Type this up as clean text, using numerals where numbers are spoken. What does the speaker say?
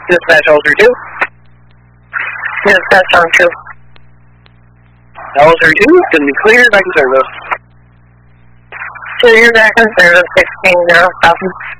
Dispatch Holster 2. Dispatch on 2. Holster 2 can be cleared back in service. So you're back in service, 16,000.